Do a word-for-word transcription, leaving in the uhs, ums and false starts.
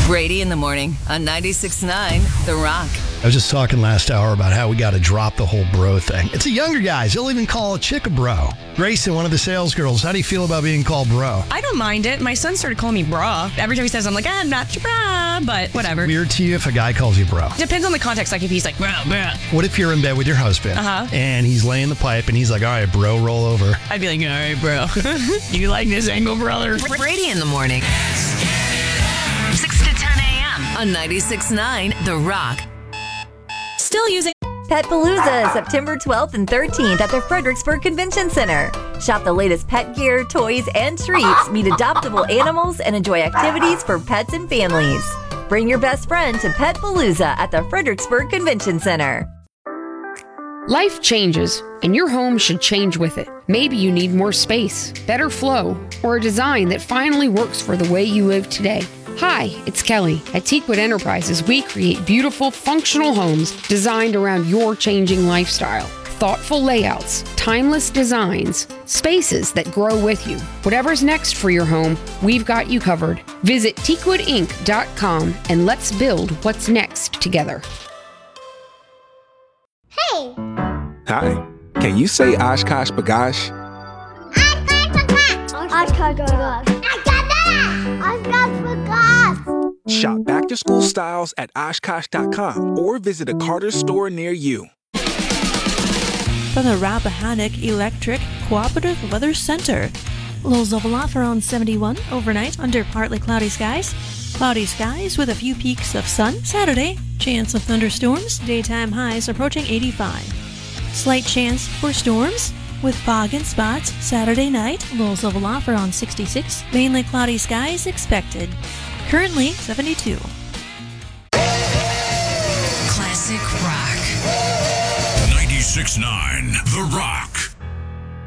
Brady in the morning on ninety-six point nine The Rock. I was just talking last hour about how we got to drop the whole bro thing. It's the younger guys. They'll even call a chick a bro. Grayson, one of the sales girls, how do you feel about being called bro? I don't mind it. My son started calling me bra. Every time he says, I'm like, ah, I'm not your bra, but whatever. Weird to you if a guy calls you bro? Depends on the context. Like if he's like, bro, bro. What if you're in bed with your husband uh-huh. and he's laying the pipe and he's like, all right, bro, roll over. I'd be like, all right, bro. You like this angle, brother? Brady in the morning. six to ten a.m. on ninety-six point nine The Rock. Still using Petpalooza, September twelfth and thirteenth at the Fredericksburg Convention Center. Shop the latest pet gear, toys, and treats, meet adoptable animals, and enjoy activities for pets and families. Bring your best friend to Petpalooza at the Fredericksburg Convention Center. Life changes, and your home should change with it. Maybe you need more space, better flow, or a design that finally works for the way you live today. Hi, it's Kelly. At Teakwood Enterprises, we create beautiful, functional homes designed around your changing lifestyle. Thoughtful layouts, timeless designs, spaces that grow with you. Whatever's next for your home, we've got you covered. Visit teakwood inc dot com and let's build what's next together. Hey! Hi. Can you say Oshkosh B'gosh? Oshkosh B'gosh. Oshkosh B'gosh. Shop back to school styles at oshkosh dot com or visit a Carter store near you. From the Rappahannock Electric Cooperative Weather Center. Lows of off around seventy-one overnight under partly cloudy skies. Cloudy skies with a few peaks of sun. Saturday, chance of thunderstorms. Daytime highs approaching eighty-five. Slight chance for storms with fog in spots Saturday night. Lows level off around sixty-six. Mainly cloudy skies expected. Currently seventy-two. Classic rock. ninety-six point nine The Rock.